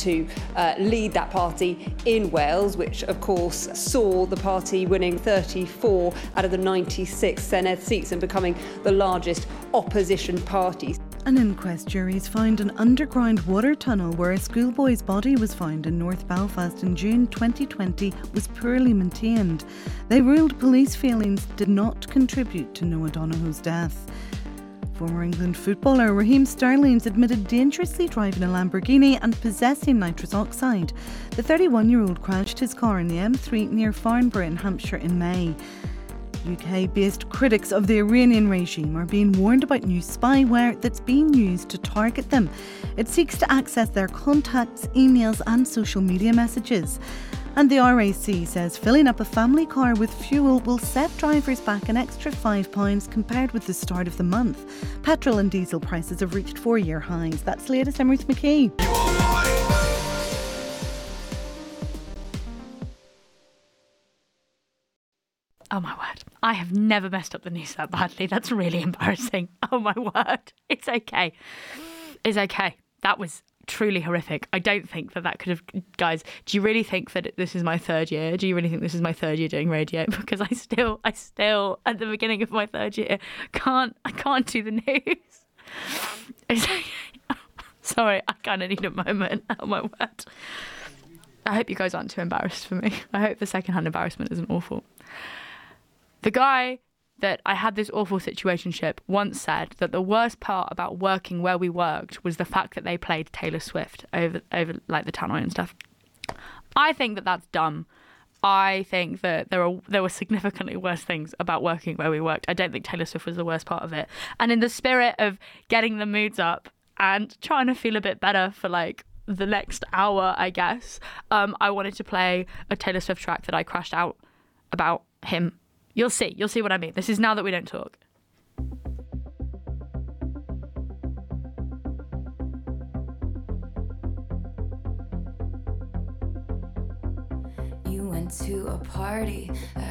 to lead that party in Wales, which of course saw the party winning 34 out of the 96 Senedd seats and becoming the largest opposition party. An inquest jury's found an underground water tunnel where a schoolboy's body was found in North Belfast in June 2020 was poorly maintained. They ruled police failings did not contribute to Noah Donohoe's death. Former England footballer Raheem Sterling's admitted dangerously driving a Lamborghini and possessing nitrous oxide. The 31-year-old crashed his car in the M3 near Farnborough in Hampshire in May. UK-based critics of the Iranian regime are being warned about new spyware that's being used to target them. It seeks to access their contacts, emails and social media messages. And the RAC says filling up a family car with fuel will set drivers back an extra £5 compared with the start of the month. Petrol and diesel prices have reached 4-year highs. That's the latest. I'm Ruth McKee. Oh my word. I have never messed up the news that badly. That's really embarrassing. Oh my word. It's okay. It's okay. That was truly horrific. I don't think that could have... Guys, do you really think that this is my third year? Do you really think this is my third year doing radio? Because I still, at the beginning of my third year, I can't do the news. It's okay. Sorry, I kind of need a moment. Oh my word. I hope you guys aren't too embarrassed for me. I hope the secondhand embarrassment isn't awful. The guy that I had this awful situationship once said that the worst part about working where we worked was the fact that they played Taylor Swift over like the tannoy and stuff. I think that that's dumb. I think that there were significantly worse things about working where we worked. I don't think Taylor Swift was the worst part of it. And in the spirit of getting the moods up and trying to feel a bit better for like the next hour, I guess, I wanted to play a Taylor Swift track that I crashed out about him. You'll see what I mean. This is Now That We Don't Talk. You went to a party at